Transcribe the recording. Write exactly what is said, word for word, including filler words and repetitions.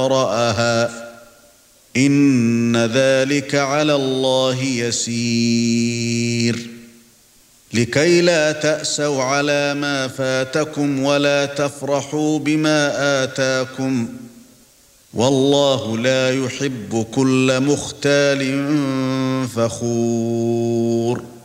قرأها إن ذلك على الله يسير لكي لا تأسوا على ما فاتكم ولا تفرحوا بما آتاكم والله لا يحب كل مختال فخور